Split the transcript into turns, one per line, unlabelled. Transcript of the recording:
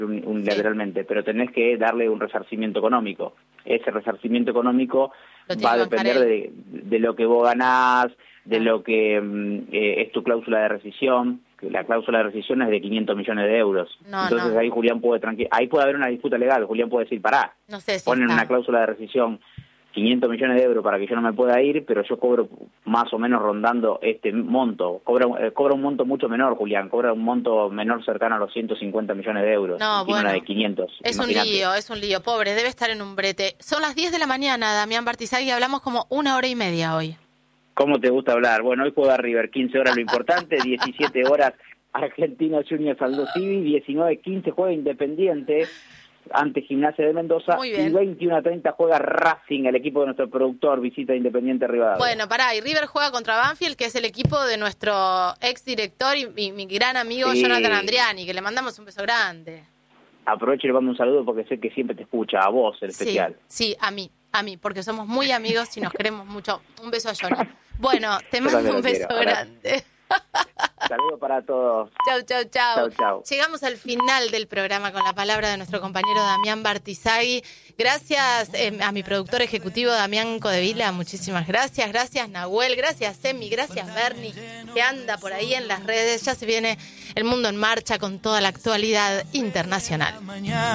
unilateralmente, pero tenés que darle un resarcimiento económico. Ese resarcimiento económico va a depender de lo que vos ganás, de lo que es tu cláusula de rescisión. La cláusula de rescisión es de 500 millones de euros. Entonces ahí Julián puede ahí puede haber una disputa legal. Julián puede decir, pará,
no sé si
ponen una cláusula de rescisión 500 millones de euros para que yo no me pueda ir, pero yo cobro más o menos rondando este monto. Cobra un monto mucho menor, Julián. Cobra un monto menor cercano a los 150 millones de euros.
No,
tiene una de 500.
Es un lío, pobre. Debe estar en un brete. Son las 10 de la mañana, Damián Bartizagui, y hablamos como 1 hora y media hoy.
¿Cómo te gusta hablar? Bueno, hoy juega River, 15 horas lo importante, 17 horas Argentinos Juniors Aldo Civi, 19:15 juega Independiente ante Gimnasia de Mendoza y 21:30 juega Racing, el equipo de nuestro productor, visita Independiente Rivadavia.
Bueno, pará, y River juega contra Banfield, que es el equipo de nuestro ex director y mi gran amigo Jonathan Andriani, que le mandamos un beso grande.
Aprovecho y le mando un saludo porque sé que siempre te escucha, a vos en especial.
Sí, a mí, porque somos muy amigos y nos queremos mucho. Un beso a Jonathan. Bueno, te mando un beso grande.
Saludos para todos.
Chau. Llegamos al final del programa con la palabra de nuestro compañero Damián Bartizagui. Gracias a mi productor ejecutivo Damián Codevila, muchísimas gracias. Gracias Nahuel, gracias Emi, gracias Bernie, que anda por ahí en las redes. Ya se viene El Mundo en Marcha con toda la actualidad internacional.